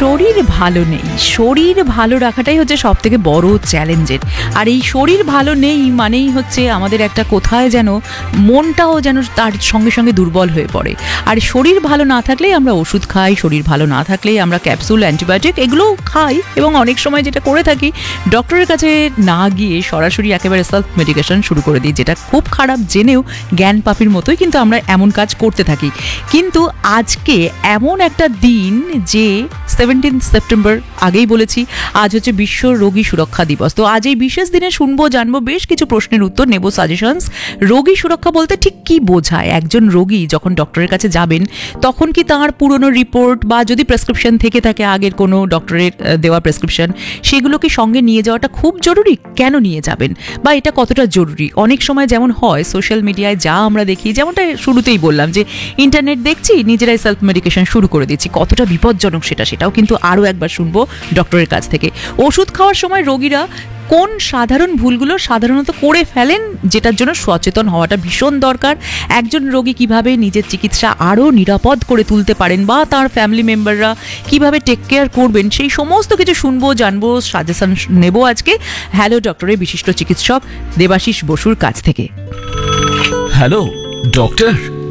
শরীর ভালো নেই, শরীর ভালো রাখাটাই হচ্ছে সব থেকে বড় চ্যালেঞ্জের। আর এই শরীর ভালো নেই মানেই হচ্ছে আমাদের একটা কোথায় যেন মনটাও যেন তার সঙ্গে সঙ্গে দুর্বল হয়ে পড়ে। আর শরীর ভালো না থাকলেই আমরা ওষুধ খাই, শরীর ভালো না থাকলেই আমরা ক্যাপসুল, অ্যান্টিবায়োটিক এগুলোও খাই, এবং অনেক সময় যেটা করে থাকি ডক্টরের কাছে না গিয়ে সরাসরি একেবারে সেলফ মেডিকেশন শুরু করে দিই, যেটা খুব খারাপ জেনেও জ্ঞান পাপীর মতোই কিন্তু আমরা এমন কাজ করতে থাকি। কিন্তু আজকে এমন একটা দিন যে 17 সেপ্টেম্বর, আগেই বলেছি আজ হচ্ছে বিশ্ব রোগী সুরক্ষা দিবস। তো আজ এই বিশেষ দিনে শুনবো, জানবো বেশ কিছু প্রশ্নের উত্তর, নেব সাজেশনস। রোগী সুরক্ষা বলতে ঠিক কি বোঝায়? একজন রোগী যখন ডক্টরের কাছে যাবেন তখন কি তার পুরনো রিপোর্ট বা যদি প্রেসক্রিপশন থেকে থাকে আগের কোনো ডক্টরের দেওয়া প্রেসক্রিপশন, সেগুলো কি সঙ্গে নিয়ে যাওয়াটা খুব জরুরি? কেন নিয়ে যাবেন বা এটা কতটা জরুরি? অনেক সময় যেমন হয় সোশ্যাল মিডিয়ায় যা আমরা দেখি, যেমনটা শুরুতেই বললাম যে ইন্টারনেট দেখছি, নিজেরাই সেলফ মেডিকেশন শুরু করে দিচ্ছি, কতটা বিপজ্জনক সেটাও কিন্তু আরও একবার শুনবো ডক্টরের কাছ থেকে। ওষুধ খাওয়ার সময় রোগীরা কোন সাধারণ ভুলগুলো সাধারণত করে ফেলেন, যেটার জন্য সচেতন হওয়াটা ভীষণ দরকার। একজন রোগী কিভাবে নিজের চিকিৎসা আরও নিরাপদ করে তুলতে পারেন বা তার ফ্যামিলি মেম্বাররা কিভাবে টেক কেয়ার করবেন, সেই সমস্ত কিছু শুনবো, জানবো, সাজেশন নেব আজকে হ্যালো ডক্টরের বিশিষ্ট চিকিৎসক দেবাশিস বসুর কাছ থেকে। Hello doctor.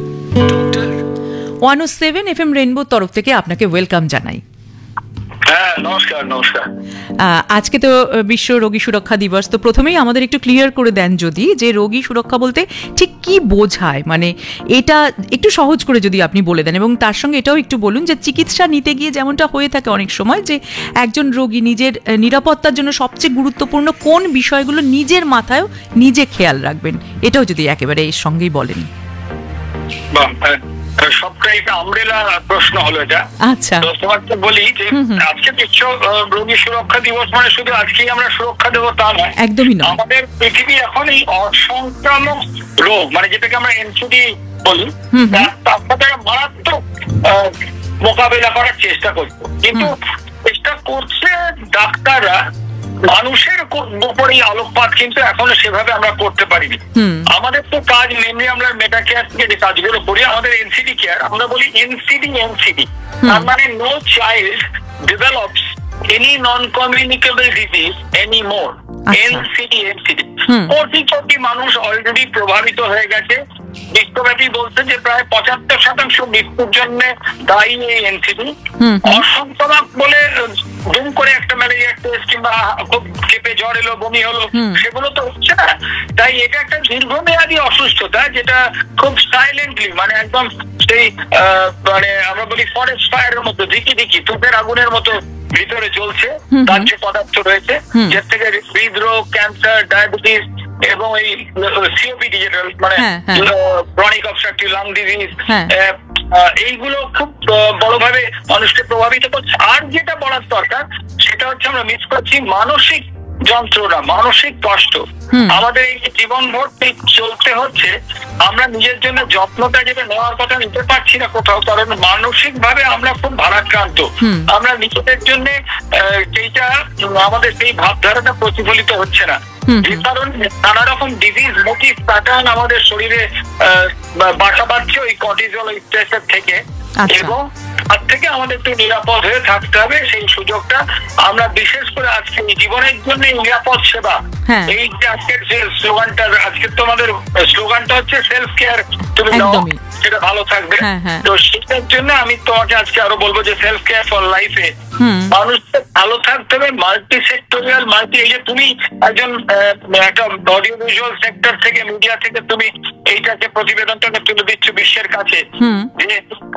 107 FM রেইনবোর তরফ থেকে আপনাকে ওয়েলকাম জানাই। হ্যাঁ, নমস্কার। আজকে তো বিশ্ব রোগী সুরক্ষা দিবস, তো প্রথমেই আমাদের একটু ক্লিয়ার করে দেন যদি, যে রোগী সুরক্ষা বলতে ঠিক কি বোঝায়, মানে এটা একটু সহজ করে যদি আপনি বলে দেন, এবং তার সঙ্গে এটাও একটু বলুন যে চিকিৎসা নিতে গিয়ে যেমনটা হয়ে থাকে অনেক সময় যে একজন রোগী নিজের নিরাপত্তার জন্য সবচেয়ে গুরুত্বপূর্ণ কোন বিষয়গুলো নিজের মাথায়ও নিজে খেয়াল রাখবেন, এটাও যদি একেবারে এর সঙ্গেই বলেন। সবটাই একটা আমব্রেলা প্রশ্ন হলো এটা। আচ্ছা, তোমাকে বলি যে আজকে বিশ্ব রোগী সুরক্ষা দিবস মানে শুধু আজকেই আমরা সুরক্ষা দেবো তা নয়, একদমই নয়। আমাদের পৃথিবী এখন এই অসংক্রামক রোগ, মানে যেটাকে আমরা এনসিডি বলি, তার সাথে মারাত্মক মোকাবেলা করার চেষ্টা করছে। কিন্তু চেষ্টা করছে ডাক্তাররা, মানুষের উপরেই আলোকপাত কিন্তু এখনো সেভাবে আমরা করতে পারিনি। আমাদের তো কাজ মেনলি আমরা মেটা কেয়ার থেকে যে কাজগুলো করি, আমাদের এনসিডি কেয়ার, আমরা বলি এনসিডি, তার মানে no child develops any non communicable disease any more. NCD কোটি মানুষ অলরেডি প্রভাবিত হয়ে গেছে। বিশ্বব্যাপী বলছে যে প্রায় 75% মৃত্যুর জন্য দায়ী এই এনসিডি। অসংক্রামক বলে দুম করে একটা ম্যালেরিয়া টেস্ট কিংবা খুব চেপে জ্বর এলো, বমি হলো, সেগুলো তো হচ্ছে না। তাই এটা একটা দীর্ঘমেয়াদী অসুস্থতা, যেটা খুব সাইলেন্টলি, মানে একদম সেই মানে আমরা বলি ফরেস্ট ফায়ারের মতো দিকি তুপের আগুনের মতো ভিতরে চলছে। তার যে পদার্থ রয়েছে, যার থেকে হৃদরোগ, ক্যান্সার, ডায়াবেটিস এবং এই সিওপিডি, যেটা মানে ক্রনিক অবস্ট্রাকটিভ লাং ডিজিজ, এইগুলো খুব বড়ভাবে মানুষকে প্রভাবিত করছে। আর যেটা বলার দরকার সেটা হচ্ছে আমরা মিস করছি মানসিক যন্ত্রণা, মানসিক কষ্ট। আমাদের এই জীবনভর চলতে হচ্ছে, আমরা নিজের জন্য যত্নটা যেটা নেওয়ার কথা নিতে পারছি না কোথাও, কারণ মানসিক ভাবে আমরা খুব ভারাক্রান্ত। আমরা নিজেদের জন্য সেইটা, আমাদের সেই ভাবধারাটা প্রতিফলিত হচ্ছে না, যে কারণে নানা রকম ডিজিজ মোটিভ প্যাটার্ন আমাদের শরীরে বাসা বাঁধছে ওই কর্টিজল, ওই স্ট্রেসের থেকে। এবং তার থেকে আমাদের একটু নিরাপদ হয়ে থাকতে হবে, সেই সুযোগটা আমরা বিশেষ করে আজকে জীবনের জন্য নিরাপদ সেবা, এই যে আজকের যে স্লোগানটা, আজকের তো আমাদের স্লোগানটা হচ্ছে সেলফ কেয়ার, তুমি নাও সেটা ভালো থাকবে। তো সেটার জন্য আমি তোমাকে আজকে আরো বলবো যে সেলফ কেয়ার ফর লাইফে মানুষকে ভালো থাকতে হবে, মাল্টি সেক্টরিয়াল, এই যে তুমি একজন একটা অডিও ভিজুয়াল সেক্টর থেকে, মিডিয়া থেকে তুমি এইটাকে প্রতিবেদনটাকে তুলে দিচ্ছ বিশ্বের কাছে, যে